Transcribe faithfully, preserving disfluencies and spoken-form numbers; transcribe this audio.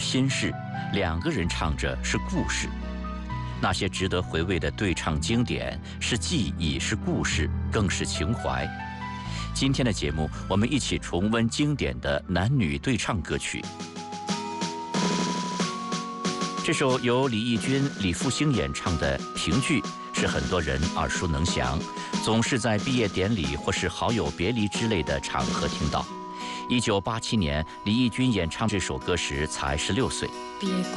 心事，两个人唱着是故事。那些值得回味的对唱经典，是记忆，是故事，更是情怀。今天的节目，我们一起重温经典的男女对唱歌曲。这首由李翊君、李复兴演唱的《评剧》是很多人耳熟能详，总是在毕业典礼或是好友别离之类的场合听到。一九八七年，李翊君演唱这首歌时才十六岁。 别